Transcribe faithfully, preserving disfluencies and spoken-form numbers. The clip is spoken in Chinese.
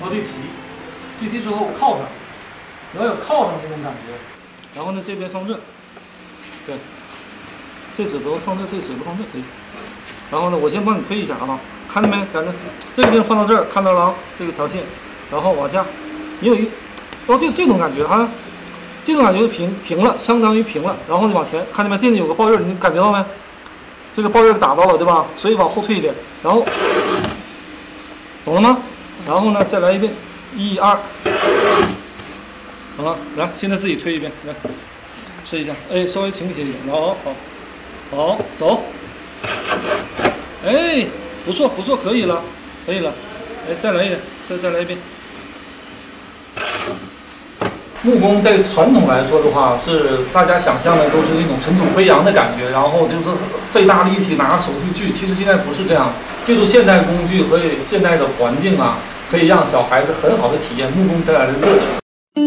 和对齐，对齐之后靠上，你要有靠上那种感觉。然后呢，这边放这，对，这指头放这，这指头放这可以。然后呢，我先帮你推一下啊，看见没？咱这这个地方放到这儿，看到了啊，这个条线，然后往下，你有一，哦，这这种感觉啊，这种感觉就平平了，相当于平了。然后呢，往前，看见没？这里有个抱印，你感觉到没？这个抱印打到了，对吧？所以往后退一点，然后，懂了吗？然后呢，再来一遍，一二，好了，来，现在自己推一遍，来，试一下，哎，稍微倾斜一点，好好，好，走。哎，不错不错，可以了，可以了。哎，再来一点，再再来一遍。木工在传统来说的话，是大家想象的都是一种尘土飞扬的感觉，然后就是费大力气拿手去锯。其实现在不是这样，借助现代工具和现代的环境啊，可以让小孩子很好的体验木工带来的乐趣。